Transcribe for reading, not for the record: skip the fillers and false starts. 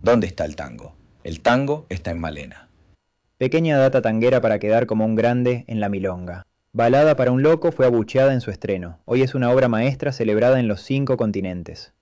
¿Dónde está el tango? El tango está en Malena. Pequeña data tanguera para quedar como un grande en la milonga. Balada para un loco fue abucheada en su estreno. Hoy es una obra maestra celebrada en los 5 continentes.